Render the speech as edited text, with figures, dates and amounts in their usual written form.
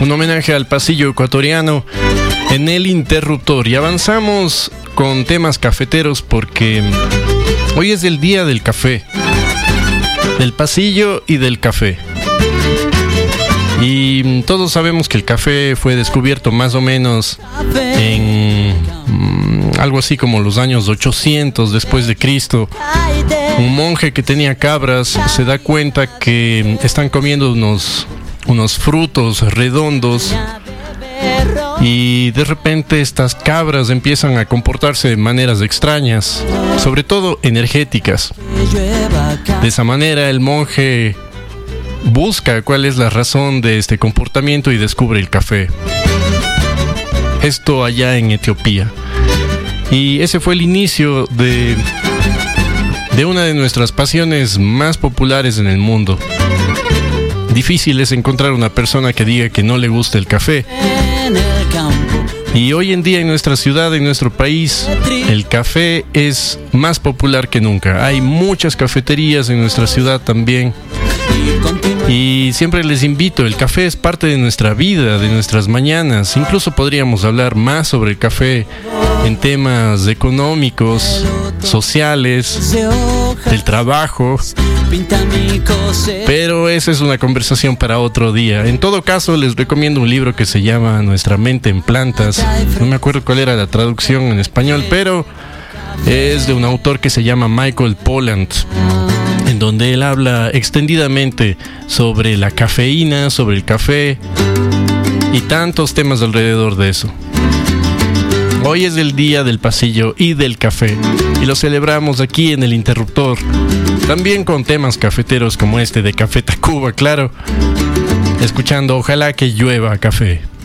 Un homenaje al pasillo ecuatoriano en el interruptor. Y avanzamos con temas cafeteros porque hoy es el día del café, del pasillo y del café. Y todos sabemos que el café fue descubierto más o menos en algo así como los años 800 después de Cristo. Un monje que tenía cabras se da cuenta que están comiendo unos frutos redondos y de repente estas cabras empiezan a comportarse de maneras extrañas, sobre todo energéticas. De esa manera el monje busca cuál es la razón de este comportamiento y descubre el café. Esto allá en Etiopía. Y ese fue el inicio de una de nuestras pasiones más populares en el mundo. Difícil es encontrar una persona que diga que no le gusta el café. Y hoy en día en nuestra ciudad, en nuestro país, el café es más popular que nunca. Hay muchas cafeterías en nuestra ciudad también. Y siempre les invito, el café es parte de nuestra vida, de nuestras mañanas. Incluso podríamos hablar más sobre el café en temas económicos, sociales, del trabajo. Pero esa es una conversación para otro día. En todo caso, les recomiendo un libro que se llama Nuestra mente en plantas. No me acuerdo cuál era la traducción en español, pero es de un autor que se llama Michael Pollan, en donde él habla extendidamente sobre la cafeína, sobre el café y tantos temas alrededor de eso. Hoy es el día del pasillo y del café y lo celebramos aquí en el interruptor, también con temas cafeteros como este de Café Tacuba, claro, escuchando Ojalá que llueva café.